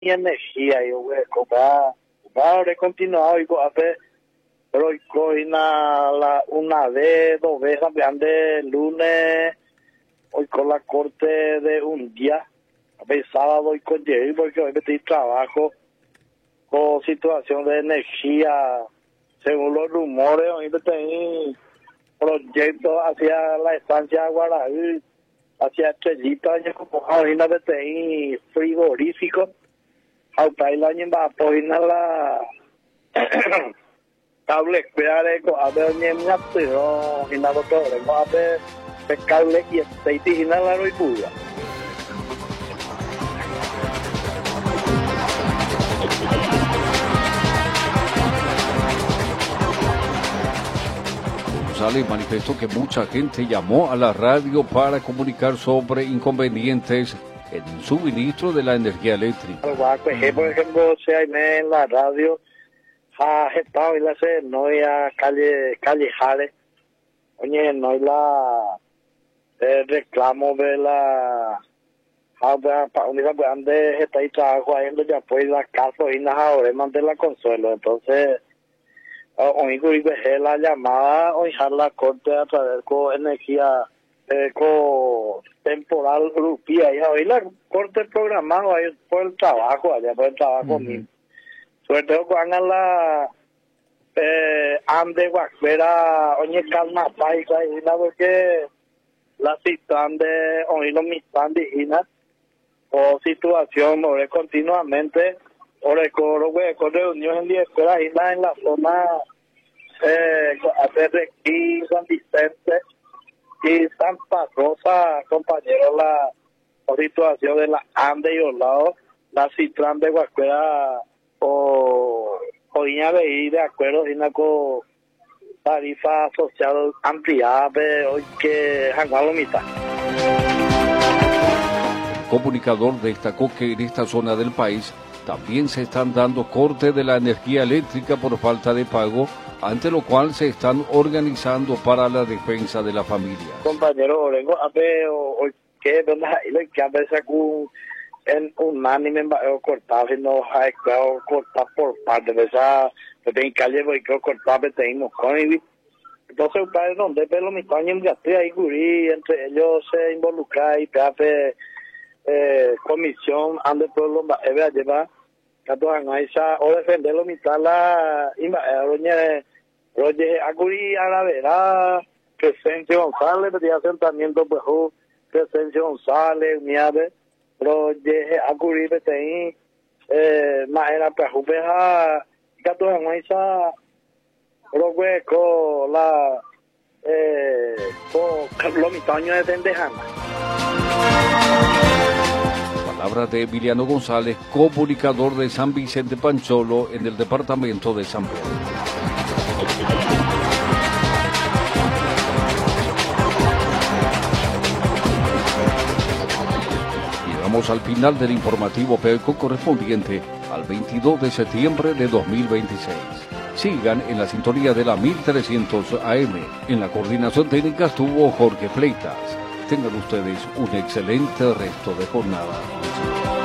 y energía y va a continuado y pero hoy una vez, 2 veces grande lunes, hoy con la corte de un día, a ver sábado y con Jerry porque hoy metí trabajo con situación de energía, según los rumores, hoy metí proyectos hacia la estancia Guaraí, hacia Estrellita, hoy metí frigorífico, hasta el año va a poner la cable creare ko abe nyemnya pero hinalo to mo abe cable y aceite hinala y pura. González manifestó que mucha gente llamó a la radio para comunicar sobre inconvenientes en el suministro de la energía eléctrica. Por ejemplo, si hay en la radio ha estado y la se no hay a calle Jale, oye, no hay la reclamo de la para unidad grande está ahí trabajo ahí donde ya pues la casa y nada ahora mandé la consuelo, entonces hoy la llamada hoy la corte a través con energía con temporal rupia y hoy la corte programado ahí por el trabajo allá por el trabajo mismo. Sobre todo cuando la ande guacuera oye calma país ahí porque la situación de hoy no me están diciendo o situación o continuamente o recuerdo con reunión en la escuela en la zona hacer aquí San Vicente y Santa Rosa compañeros la situación de la ande y los lados la situación de guacuera o podía ir de acuerdo con tarifa social ampliada hoy que Juan Lomita. El comunicador destacó que en esta zona del país también se están dando cortes de la energía eléctrica por falta de pago, ante lo cual se están organizando para la defensa de la familia. Compañero Orengo, a ver, que a veces en unánime cortar no hay cortar por parte de esa de calle voy a cortar tenemos con entonces ustedes donde pero mi paño en ahí gurí entre ellos se involucra y hace comisión ande pueblo va a llevar cada año esa o defenderlo mitad la Roger Aguri a la vera presencia González de asentamiento pues presencia González miade Roger Aguri betei maera para jubeja cada año esa Roger con la con los mitaños de Tendejana. Palabras de Emiliano González, comunicador de San Vicente Pancholo en el departamento de San Pedro. Llegamos al final del informativo PECO correspondiente al 22 de septiembre de 2026. Sigan en la sintonía de la 1300 AM. En la coordinación técnica estuvo Jorge Fleitas. Tengan ustedes un excelente resto de jornada.